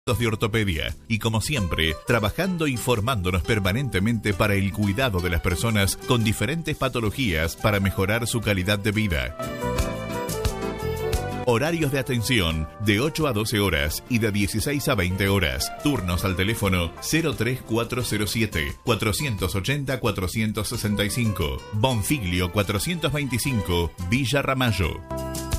de ortopedia y, como siempre, trabajando y formándonos permanentemente para el cuidado de las personas con diferentes patologías para mejorar su calidad de vida. Horarios de atención de 8 a 12 horas y de 16 a 20 horas. Turnos al teléfono 03407 480 465. Bonfiglio 425, Villa Ramallo.